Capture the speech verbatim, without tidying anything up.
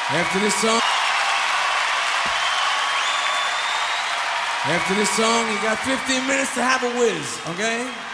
After this song, after this song, you got fifteen minutes to have a whiz, okay?